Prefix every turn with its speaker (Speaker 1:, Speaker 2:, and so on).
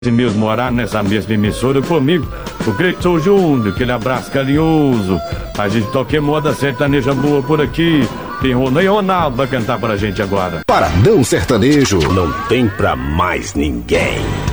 Speaker 1: mesmo morar nessa mesma emissora comigo, o Cleiton Júnior, aquele abraço carinhoso. A gente toca moda sertaneja boa por aqui. Tem Rony e Ronaldo pra cantar pra gente agora.
Speaker 2: Paradão Sertanejo
Speaker 3: não tem pra mais ninguém.